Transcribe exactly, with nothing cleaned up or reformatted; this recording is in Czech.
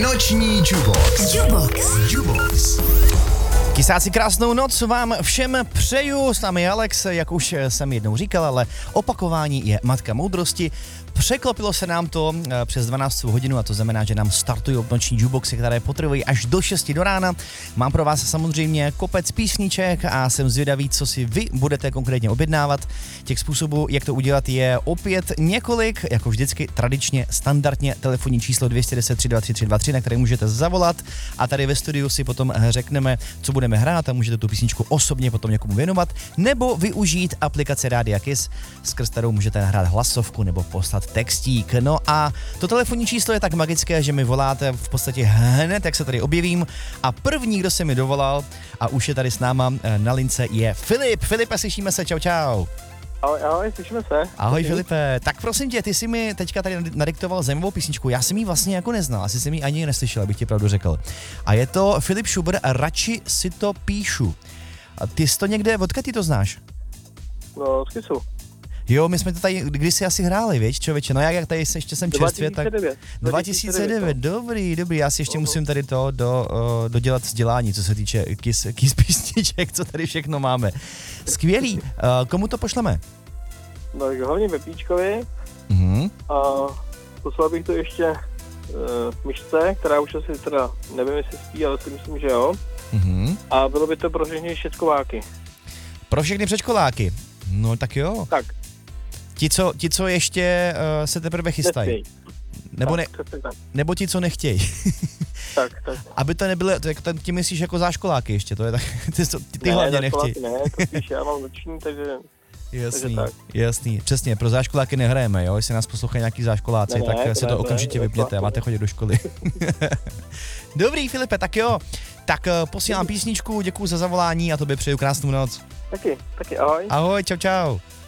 Noční Jubox. Jubox. Jubox. Kysáci, krásnou noc vám všem přeju, s námi Alex, jak už jsem jednou říkal, ale opakování je matka moudrosti. Překlopilo se nám to přes dvanáctou hodinu a to znamená, že nám startují noční jukeboxy, které potrvají až do šesti do rána. Mám pro vás samozřejmě kopec písniček a jsem zvědavý, co si vy budete konkrétně objednávat. Těch způsobů, jak to udělat, je opět několik, jako vždycky tradičně, standardně telefonní číslo dvě jedna deset tři dva tři tři dva tři, na které můžete zavolat a tady ve studiu si potom řekneme, co budeme hrát a můžete tu písničku osobně potom někomu věnovat, nebo využít aplikace Rádia Kiss, skrz kterou můžete nahrát hlasovku nebo poslat textík. No a to telefonní číslo je tak magické, že mi voláte v podstatě hned, jak se tady objevím. A první, kdo se mi dovolal a už je tady s náma na lince, je Filip. Filipe, slyšíme se, čau čau. Ahoj, ahoj, slyšíme se. Ahoj Filipe, tak prosím tě, ty jsi mi teďka tady nadiktoval zajímavou písničku, já jsem ji vlastně jako neznal, asi jsem ji ani neslyšel, abych ti pravdu řekl. A je to Filip Šubr, Radši si to píšu. A ty jsi to někde, odkud ty to znáš? No, z Kisu. Jo, my jsme to tady kdysi asi hráli, víš, člověče, no jak, jak tady ještě jsem čerstvě, tak... dva tisíce devět, dobrý, dobrý, já si ještě uh-huh. musím tady to do, uh, dodělat vzdělání, co se týče Kiss, Kiss písniček, co tady všechno máme. Skvělý, uh, komu to pošleme? No, hlavně Pepíčkovi uh-huh. a poslal bych to ještě uh, myšce, která už asi teda, nevím jestli spí, ale si myslím, že jo. Uh-huh. A bylo by to pro všechny šestkováky. Pro všechny předškoláky, no tak jo. Tak. Ti, co, ti, co ještě uh, se teprve chystají. Nebo, ne, nebo ti, co nechtějí. tak, tak. Aby to nebylo, to, to, ty myslíš jako záškoláky ještě, to je tak, ty, ty, ty ne, hlavně nechtějí. Ne, to spíš já mám noční, takže... Jasný, takže jasný, přesně, pro záškoláky nehrajeme, jo, jestli nás poslouchají nějaký záškoláci, ne, tak ne, si to ne, okamžitě ne, vypněte a máte chodit do školy. Dobrý, Filipe, tak jo, tak uh, posílám písničku, děkuju za zavolání a tobě přeju krásnou noc. Taky, taky, ahoj. Ahoj, čau, čau.